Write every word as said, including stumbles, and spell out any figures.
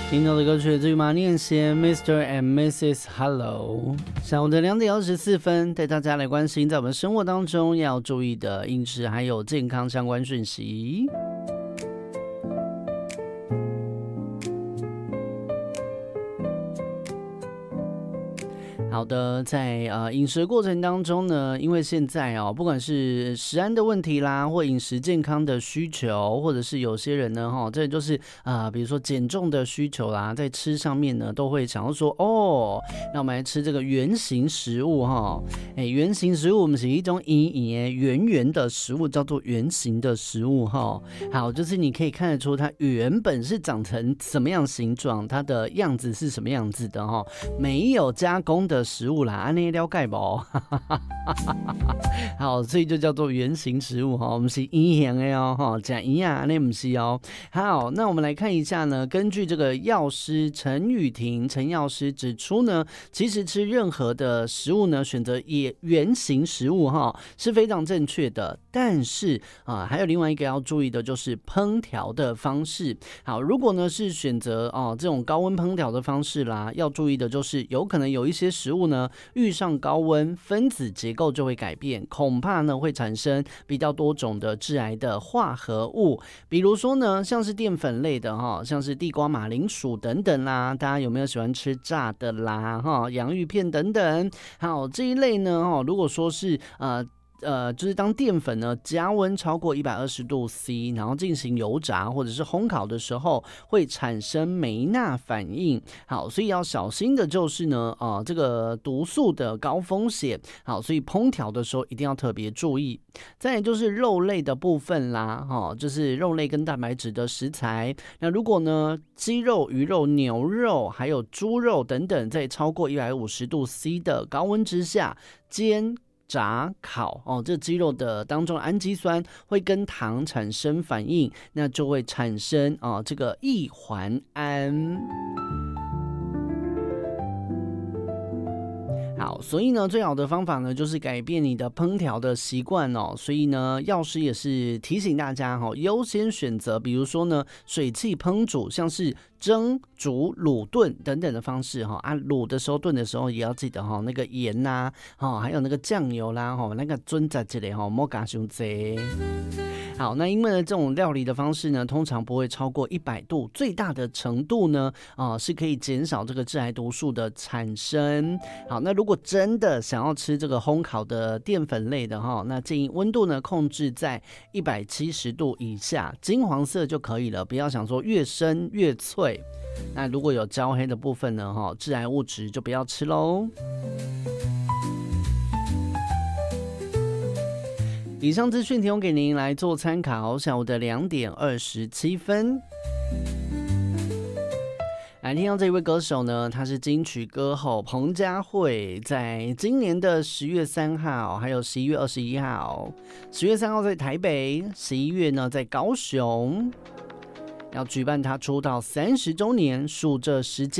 听到的歌曲至于马念贤 Mister and Missus Hello。 下午的两点二十四分，带大家来关心在我们生活当中要注意的饮食还有健康相关讯息。好的，在呃饮食的过程当中呢，因为现在哦，不管是食安的问题啦，或饮食健康的需求，或者是有些人呢，哈、哦，这就是啊、呃，比如说减重的需求啦，在吃上面呢，都会想要说，哦，那我们来吃这个原型食物哈、哦，哎，原型食物我们是一种圆圆圆圆的食物，叫做原型的食物哈、哦。好，就是你可以看得出它原本是长成什么样形状，它的样子是什么样子的哈、哦，没有加工的食物啦，安尼了解不？好，所以就叫做原型食物哈，我们是圆形的哦，哈，讲一样，安尼不是哦。好，那我们来看一下呢，根据这个药师陈雨婷陈药师指出呢，其实吃任何的食物呢，选择也原型食物哈是非常正确的，但是啊，还有另外一个要注意的就是烹调的方式。好，如果呢是选择哦这种高温烹调的方式啦，要注意的就是有可能有一些食物呢遇上高温，分子结构就会改变，恐怕呢会产生比较多种的致癌的化合物。比如说呢，像是淀粉类的哈，像是地瓜、马铃薯等等啦，大家有没有喜欢吃炸的啦哈，洋芋片等等？好，这一类呢哈，如果说是呃。呃，就是当淀粉呢加温超过一百二十度 C， 然后进行油炸或者是烘烤的时候，会产生梅纳反应。好，所以要小心的就是呢，呃，这个毒素的高风险。好，所以烹调的时候一定要特别注意。再来就是肉类的部分啦，哈、哦，就是肉类跟蛋白质的食材。那如果呢，鸡肉、鱼肉、牛肉还有猪肉等等，在超过一百五十度 C 的高温之下煎。炸烤哦，这鸡肉的当中的氨基酸会跟糖产生反应，那就会产生哦这个异环胺。好，所以呢，最好的方法呢，就是改变你的烹调的习惯哦。所以呢，药师也是提醒大家哈、哦，优先选择，比如说呢，水汽烹煮，像是蒸、煮、卤、炖等等的方式哈、哦。啊，卤的时候、炖的时候也要记得哈、哦，那个盐呐、啊，哦，还有那个酱油啦，哈、哦，那个准在这里哈，莫加伤济。好，那因为呢，这种料理的方式呢，通常不会超过一百度，最大的程度呢，啊、呃，是可以减少这个致癌毒素的产生。好，那如果真的想要吃这个烘烤的淀粉类的哈，那建议温度呢控制在一百七十度以下，金黄色就可以了，不要想说越深越脆。那如果有焦黑的部分呢，哈，致癌物质就不要吃喽。以上资讯提供给您来做参考。下午的两点二十七分，来听到这一位歌手呢，他是金曲歌后彭佳慧，在今年的十月三号，还有十一月二十一号，十月三号在台北，十一月呢在高雄，要举办他出道三十周年，数这时间。